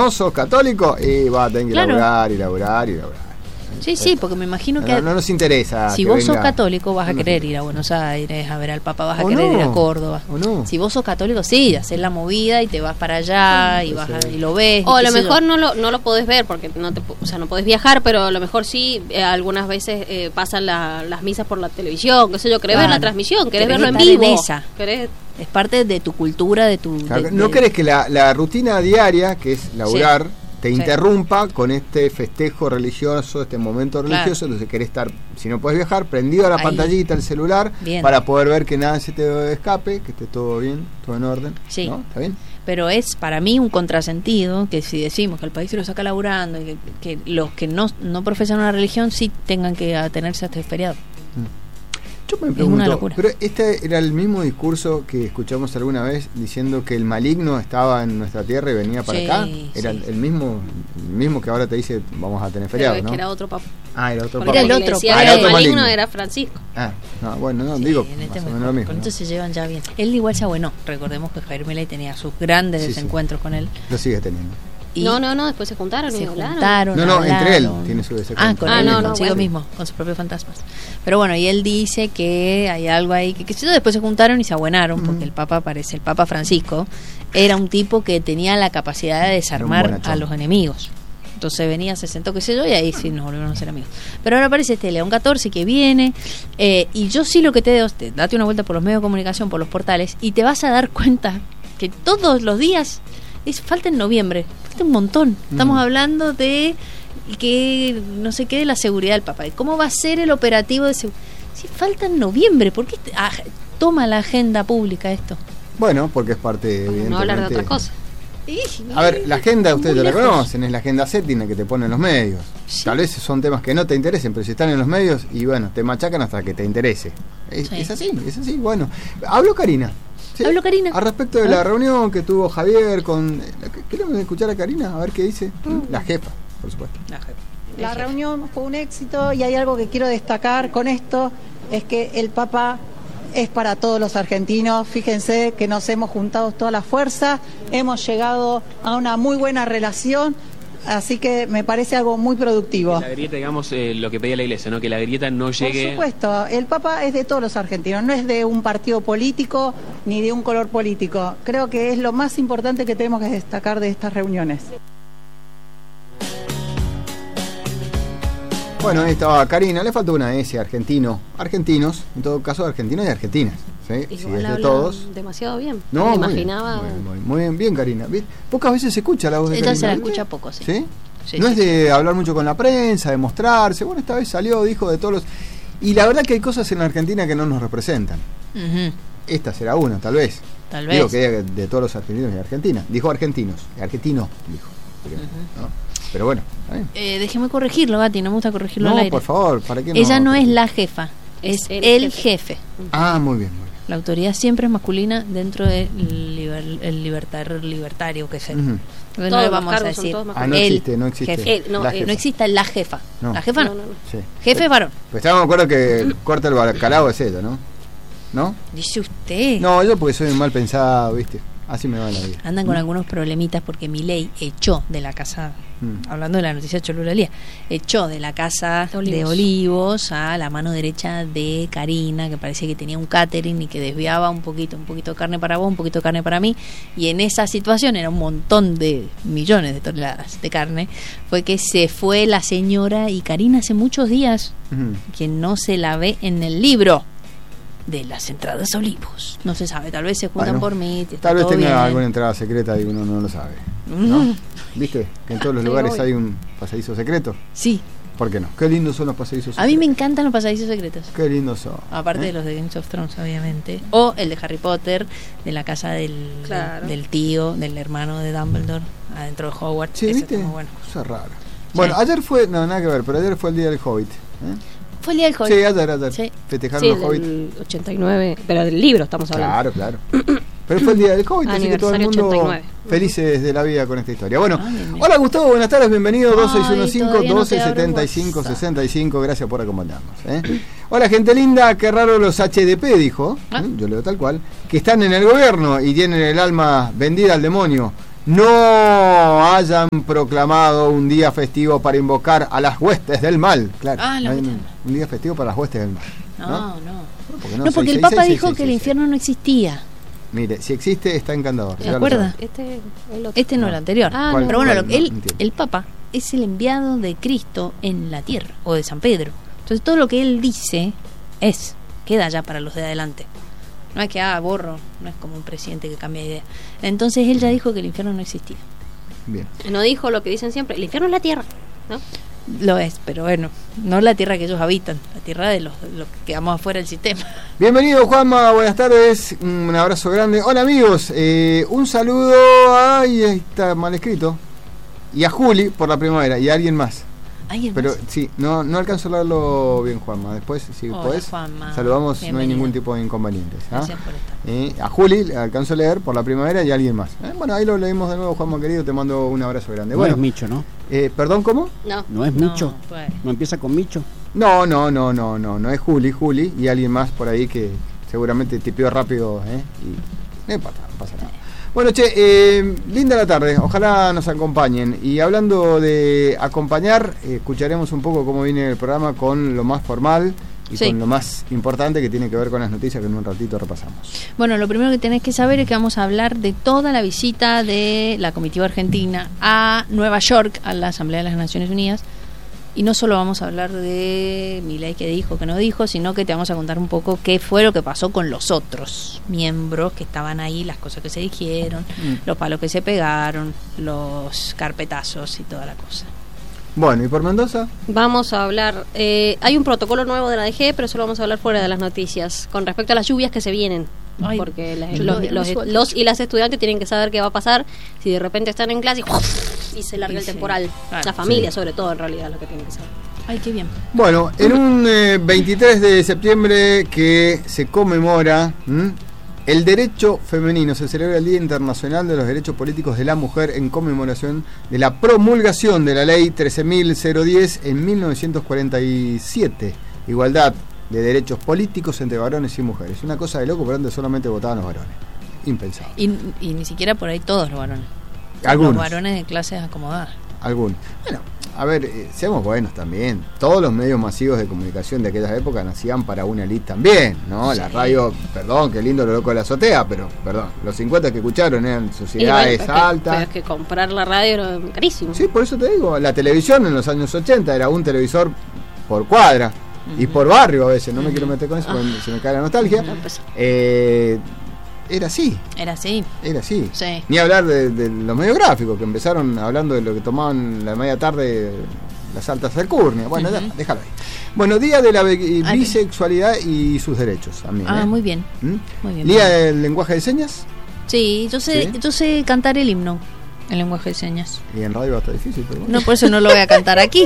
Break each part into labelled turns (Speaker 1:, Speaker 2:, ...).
Speaker 1: no sos católico, y vas a tener que laburar.
Speaker 2: Sí, porque me imagino que
Speaker 1: no nos interesa.
Speaker 2: Si vos sos católico, vas a querer ir a Buenos Aires a ver al Papa, vas a querer ir a Córdoba. Si vos sos católico, sí, hacer la movida y te vas para allá y lo ves.
Speaker 3: O a lo mejor no lo podés ver porque no podés viajar, pero a lo mejor sí, algunas veces pasan las misas por la televisión, qué sé yo, querés ver la transmisión, querés verlo en vivo.
Speaker 2: Es parte de tu cultura, de tu...
Speaker 1: ¿No querés que la rutina diaria, que es laburar, te interrumpa con este festejo religioso, este momento religioso? Entonces querés estar, si no puedes viajar, prendido a la pantallita, el celular, para poder ver que nada se te escape, que esté todo bien, todo en orden.
Speaker 2: Sí.
Speaker 1: ¿No? ¿Está bien?
Speaker 2: Pero es para mí un contrasentido que si decimos que el país se lo saca laburando y que los que no profesan una religión sí tengan que atenerse a este feriado.
Speaker 1: Yo me pregunto, pero este era el mismo discurso que escuchamos alguna vez diciendo que el maligno estaba en nuestra tierra y venía para acá. Era el mismo que ahora te dice vamos a tener feriado,
Speaker 3: pero
Speaker 1: ¿no?
Speaker 3: Que era otro papa.
Speaker 2: Era el otro
Speaker 3: papa. Era el otro. El maligno era Francisco.
Speaker 1: Digo,
Speaker 2: lo mismo. Con esto se llevan ya bien. Él igual se abuenó. Recordemos que Javier Milei tenía sus grandes desencuentros con él.
Speaker 1: Lo sigue teniendo.
Speaker 3: No, después se juntaron y
Speaker 2: hablaron.
Speaker 1: No, entre él tiene su desencuentro.
Speaker 2: Con él, consigo mismo, con sus propios fantasmas. Pero bueno, y él dice que hay algo ahí, que después se juntaron y se abuenaron, porque el Papa Francisco, era un tipo que tenía la capacidad de desarmar a los enemigos. Entonces venía, se sentó, qué sé yo, y ahí sí nos volvieron a ser amigos. Pero ahora aparece este León XIV que viene, y yo sí lo que te digo, date una vuelta por los medios de comunicación, por los portales, y te vas a dar cuenta que todos los días falta en noviembre, falta un montón. Estamos hablando de que no sé qué de la seguridad del Papa. ¿Cómo va a ser el operativo de seguridad? Si falta en noviembre, ¿por qué toma la agenda pública esto?
Speaker 1: Bueno, porque es parte, evidentemente.
Speaker 3: No hablar de otra cosa.
Speaker 1: A ver, la agenda, ustedes ya la conocen, es la agenda séptima que te ponen los medios. Sí. Tal vez son temas que no te interesen, pero si están en los medios, y bueno, te machacan hasta que te interese. Es así, bueno. Habló Karina. ¿Sí?
Speaker 2: Habló Karina.
Speaker 1: Al respecto de la reunión que tuvo Javier con... ¿Queremos escuchar a Karina? A ver qué dice. La jefa, por supuesto.
Speaker 4: La reunión fue un éxito y hay algo que quiero destacar con esto, es que el Papa es para todos los argentinos. Fíjense que nos hemos juntado todas las fuerzas, hemos llegado a una muy buena relación. Así que me parece algo muy productivo.
Speaker 5: La grieta, digamos, lo que pedía la Iglesia, ¿no? Que la grieta no llegue...
Speaker 4: Por supuesto, el Papa es de todos los argentinos, no es de un partido político ni de un color político. Creo que es lo más importante que tenemos que destacar de estas reuniones.
Speaker 1: Bueno, ahí estaba Karina, le faltó una S, argentinos, en todo caso argentinos y argentinas. ¿Sí?
Speaker 3: Y
Speaker 1: sí,
Speaker 3: es de
Speaker 1: todos.
Speaker 3: Demasiado bien.
Speaker 1: No,
Speaker 3: me imaginaba.
Speaker 1: Muy bien, Karina. Pocas veces se escucha la voz de Karina.
Speaker 2: Ella se la escucha poco, sí.
Speaker 1: ¿Sí? No es de hablar mucho con la prensa, de mostrarse. Bueno, esta vez salió, dijo de todos los... Y la verdad que hay cosas en la Argentina que no nos representan. Esta será una, tal vez. Digo que de todos los argentinos y Argentina. Dijo argentinos, argentino, dijo. ¿No? Pero bueno,
Speaker 2: déjeme corregirlo, Gati, no me gusta corregirlo al aire.
Speaker 1: No, por favor, ¿para qué no?
Speaker 2: Ella no es la jefa, es el jefe.
Speaker 1: Ah, muy bien.
Speaker 2: La autoridad siempre es masculina dentro del libertario que sea. No le vamos a decir.
Speaker 1: No existe.
Speaker 2: No existe la jefa.
Speaker 1: No.
Speaker 2: La jefa no.
Speaker 1: Sí.
Speaker 2: Jefe es varón.
Speaker 1: Pues estamos de acuerdo que el corte del bacalao es ella, ¿no? ¿No?
Speaker 2: Dice usted.
Speaker 1: No, yo porque soy un mal pensado, ¿viste? Así me va la vida.
Speaker 2: Andan con algunos problemitas porque Milei echó de la casa, hablando de la noticia Cholulalía, echó de la casa de Olivos a la mano derecha de Karina, que parecía que tenía un catering y que desviaba un poquito de carne para vos, un poquito de carne para mí, y en esa situación era un montón de millones de toneladas de carne, fue que se fue la señora y Karina hace muchos días que no se la ve en el libro de las entradas a Olivos. No se sabe, tal vez se juntan por mí.
Speaker 1: Tal vez tenga alguna entrada secreta y uno no lo sabe, ¿no? ¿Viste? Que en todos los lugares hay un pasadizo secreto.
Speaker 2: Sí.
Speaker 1: ¿Por qué no? Qué lindos son los pasadizos secretos.
Speaker 2: A mí me encantan los pasadizos secretos.
Speaker 1: Qué lindos son.
Speaker 2: Aparte de los de Game of Thrones, obviamente. O el de Harry Potter, de la casa del tío, del hermano de Dumbledore, adentro de Hogwarts.
Speaker 1: Sí, ¿viste?
Speaker 2: Bueno.
Speaker 1: Eso es raro. Bueno, ayer fue, no, nada que ver, pero ayer fue el día del Hobbit.
Speaker 2: Fue el día del Hobbit.
Speaker 1: Sí, ayer. Sí. Festejaron los Hobbit.
Speaker 3: Del 89, pero del libro estamos hablando.
Speaker 1: Claro. Pero fue el día del Hobbit, así que todo el mundo
Speaker 3: 89.
Speaker 1: Felices de la vida con esta historia. Bueno, hola Gustavo, buenas tardes, bienvenido. 2615-1275-65. Gracias por acompañarnos. Hola gente linda, qué raro los HDP, dijo. Yo leo tal cual. Que están en el gobierno y tienen el alma vendida al demonio. no hayan proclamado un día festivo para invocar a las huestes del mal. Claro, un día festivo para las huestes del mal.
Speaker 2: No, porque el Papa dijo que el infierno no existía.
Speaker 1: Mire, si existe, está encantador.
Speaker 2: ¿Se acuerda? Este no, el anterior. Pero bueno, el Papa es el enviado de Cristo en la tierra, o de San Pedro. Entonces todo lo que él dice queda ya para los de adelante. No es que, borro, no es como un presidente que cambia de idea. Entonces él ya dijo que el infierno no existía.
Speaker 1: Bien.
Speaker 3: No dijo lo que dicen siempre, el infierno es la tierra, ¿no?
Speaker 2: Lo es, pero bueno, no la tierra que ellos habitan, la tierra de los que quedamos afuera del sistema.
Speaker 1: Bienvenido, Juanma, buenas tardes, un abrazo grande. Hola amigos, un saludo ahí está mal escrito, y a Juli por la primavera, y a alguien más. Pero sí, no alcanzo a leerlo bien, Juanma. Después, si podés, saludamos, bienvenido. No hay ningún tipo de inconvenientes.
Speaker 2: Gracias por estar.
Speaker 1: A Juli alcanzo a leer por la primavera y a alguien más. Bueno, ahí lo leímos de nuevo, Juanma querido, te mando un abrazo grande.
Speaker 6: No es Micho, ¿no?
Speaker 1: ¿Perdón, cómo?
Speaker 6: No es Micho. ¿No empieza con Micho?
Speaker 1: No es Juli y alguien más por ahí que seguramente tipeó rápido, y no pasa nada. Bueno, linda la tarde, ojalá nos acompañen. Y hablando de acompañar, escucharemos un poco cómo viene el programa con lo más formal y con lo más importante que tiene que ver con las noticias que en un ratito repasamos.
Speaker 2: Bueno, lo primero que tenés que saber es que vamos a hablar de toda la visita de la comitiva argentina a Nueva York, a la Asamblea de las Naciones Unidas. Y no solo vamos a hablar de Milei, que dijo, que no dijo, sino que te vamos a contar un poco qué fue lo que pasó con los otros miembros que estaban ahí, las cosas que se dijeron, los palos que se pegaron, los carpetazos y toda la cosa.
Speaker 1: Bueno, ¿y por Mendoza?
Speaker 3: Vamos a hablar, hay un protocolo nuevo de la DG, pero eso lo vamos a hablar fuera de las noticias, con respecto a las lluvias que se vienen. Porque los y las estudiantes tienen que saber qué va a pasar si de repente están en clase y se larga el temporal. La familia, sobre todo, en realidad, lo que tienen que saber.
Speaker 2: Ay, qué bien.
Speaker 1: Bueno, en un 23 de septiembre que se conmemora el derecho femenino, se celebra el Día Internacional de los Derechos Políticos de la Mujer en conmemoración de la promulgación de la Ley 13.010 en 1947. Igualdad de derechos políticos entre varones y mujeres. Una cosa de loco, pero antes solamente votaban los varones. Impensable.
Speaker 2: Y ni siquiera por ahí todos los varones.
Speaker 1: Algunos.
Speaker 2: Los varones de clases acomodadas.
Speaker 1: Algunos. Bueno, a ver, seamos buenos también. Todos los medios masivos de comunicación de aquellas épocas nacían para una elite también, ¿no? Sí. La radio, perdón, qué lindo lo loco de la azotea, pero, perdón, los 50 que escucharon eran sociedades altas.
Speaker 3: Pero es que comprar la radio era carísimo.
Speaker 1: Sí, por eso te digo, la televisión en los años 80 era un televisor por cuadra. Y por barrio a veces, no me quiero meter con eso porque se me cae la nostalgia. Era así.
Speaker 2: Sí.
Speaker 1: Ni hablar de los medios gráficos, que empezaron hablando de lo que tomaban la media tarde las altas alcurnias. Bueno, déjalo ahí. Bueno, Día de la bisexualidad y sus derechos también.
Speaker 2: Muy bien. Muy bien.
Speaker 1: ¿Día del lenguaje de señas?
Speaker 2: Sí, yo sé cantar el himno en lenguaje de señas.
Speaker 1: Y en radio va a estar difícil, pero bueno.
Speaker 2: No, por eso no lo voy a cantar aquí.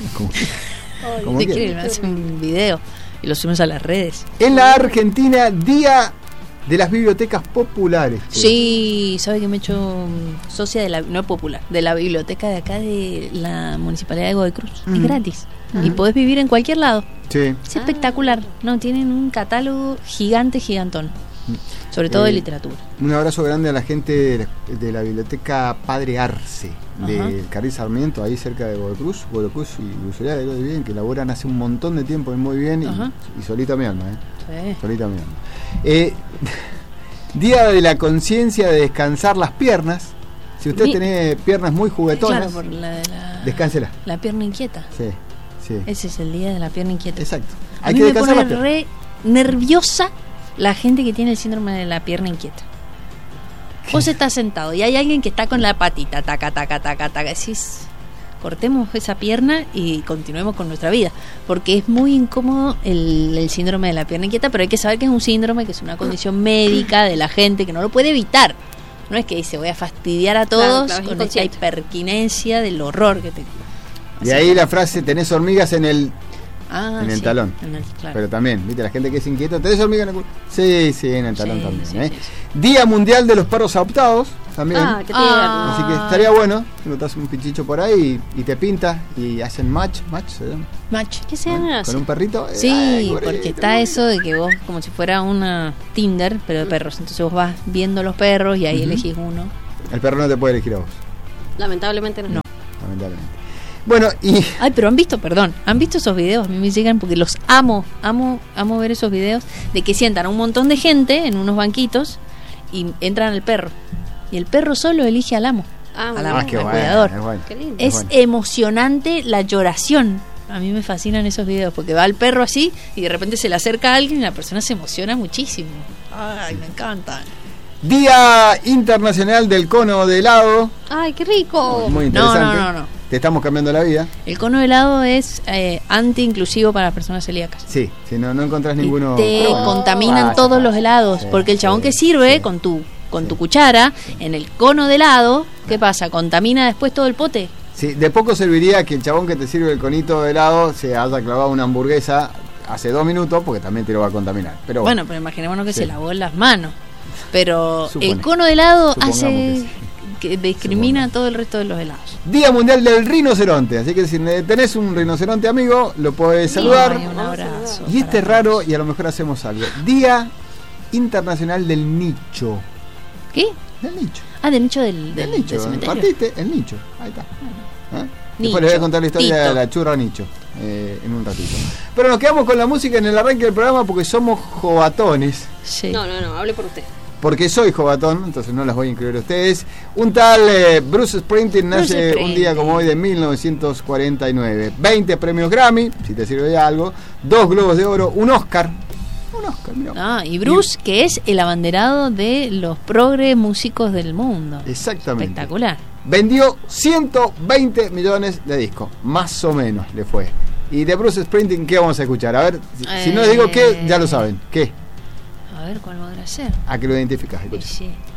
Speaker 1: ¿Cómo
Speaker 2: te quiere? Me hace un video y lo subimos a las redes.
Speaker 1: En la Argentina, Día de las Bibliotecas Populares.
Speaker 2: Sí, sabe que me he hecho socia de la, no es popular, de la biblioteca de acá de la Municipalidad de Godoy Cruz. Es gratis. Y podés vivir en cualquier lado.
Speaker 1: Sí.
Speaker 2: Es espectacular. No, tienen un catálogo gigantón. Sobre todo de literatura.
Speaker 1: Un abrazo grande a la gente de la biblioteca Padre Arce del Carril Sarmiento, ahí cerca de Godoy Cruz y Lucería de bien, que laboran hace un montón de tiempo y muy bien y solita mi alma,
Speaker 2: Sí.
Speaker 1: Solita mi alma. Día de la conciencia de descansar las piernas. Si usted tiene piernas muy juguetonas,
Speaker 2: claro, por
Speaker 1: descánsela.
Speaker 2: La pierna inquieta.
Speaker 1: Sí.
Speaker 2: Ese es el día de la pierna inquieta.
Speaker 1: Exacto.
Speaker 2: Hay que descansar las piernas. Re nerviosa la gente que tiene el síndrome de la pierna inquieta. Vos estás sentado y hay alguien que está con la patita, taca. Decís, cortemos esa pierna y continuemos con nuestra vida. Porque es muy incómodo el síndrome de la pierna inquieta, pero hay que saber que es un síndrome, que es una condición médica de la gente que no lo puede evitar. No es que dice, voy a fastidiar a todos con esta hiperquinesia del horror que te...
Speaker 1: Y ahí la frase, tenés hormigas en el talón.
Speaker 2: Claro.
Speaker 1: Pero también, ¿viste? La gente que es inquieta, ¿tenés hormigas en el culo? Sí, en el talón también.
Speaker 2: Sí.
Speaker 1: Día Mundial de los Perros Adoptados también.
Speaker 3: Qué tierno.
Speaker 1: Así que estaría bueno, notas un pichicho por ahí y te pinta y hacen match, ¿se llama?
Speaker 2: Match.
Speaker 3: ¿Qué se llama?
Speaker 1: Con un perrito.
Speaker 2: Sí, porque está eso de que vos, como si fuera una Tinder, pero de perros. Entonces vos vas viendo los perros y ahí elegís uno.
Speaker 1: El perro no te puede elegir a vos.
Speaker 3: Lamentablemente no.
Speaker 1: Lamentablemente. Bueno, y...
Speaker 2: Ay, pero han visto esos videos, a mí me llegan porque los amo ver esos videos de que sientan a un montón de gente en unos banquitos y entran el perro. Y el perro solo elige al amo, al cuidador.
Speaker 3: Qué lindo.
Speaker 2: Es emocionante la lloración. A mí me fascinan esos videos porque va el perro así y de repente se le acerca a alguien y la persona se emociona muchísimo. Ay, me encantan.
Speaker 1: Día Internacional del Cono de Helado.
Speaker 3: ¡Ay, qué rico!
Speaker 1: Muy interesante.
Speaker 2: No.
Speaker 1: Te estamos cambiando la vida.
Speaker 2: El cono de helado es anti-inclusivo para las personas celíacas.
Speaker 1: Sí, si no encontrás ninguno.
Speaker 2: Te contaminan todos los helados, porque el chabón que sirve con tu cuchara en el cono de helado, ¿qué pasa? ¿Contamina después todo el pote?
Speaker 1: Sí, de poco serviría que el chabón que te sirve el conito de helado se haya clavado una hamburguesa hace 2 minutos, porque también te lo va a contaminar. Pero
Speaker 2: bueno, pero imaginémonos que se lavó en las manos. Pero el cono de helado hace que discrimina todo el resto de los helados.
Speaker 1: Día Mundial del Rinoceronte, así que si tenés un rinoceronte amigo, lo podés saludar.
Speaker 2: Ay, un abrazo.
Speaker 1: Y este es raro y a lo mejor hacemos algo. Día Internacional del Nicho.
Speaker 2: ¿Qué?
Speaker 1: Del nicho.
Speaker 2: Ah, del nicho del
Speaker 1: nicho.
Speaker 2: cementerio.
Speaker 1: Partiste el nicho. Ahí está. Después les voy a contar la historia de la churra nicho en un ratito. Pero nos quedamos con la música en el arranque del programa porque somos jovatones.
Speaker 2: Sí.
Speaker 3: No, hable por usted.
Speaker 1: Porque soy jovatón, entonces no las voy a incluir a ustedes. Un tal Bruce Springsteen nace un día como hoy de 1949. 20 premios Grammy, si te sirve de algo. 2 Globos de Oro, un Oscar. Mirá.
Speaker 2: Y Bruce, que es el abanderado de los progre músicos del mundo.
Speaker 1: Exactamente.
Speaker 2: Espectacular.
Speaker 1: Vendió 120 millones de discos, más o menos le fue. Y de Bruce Springsteen, ¿qué vamos a escuchar? A ver, si no les digo qué, ya lo saben. ¿Qué?
Speaker 2: A ver, ¿cuál podrá ser?
Speaker 1: ¿A qué lo identificas?
Speaker 2: Sí.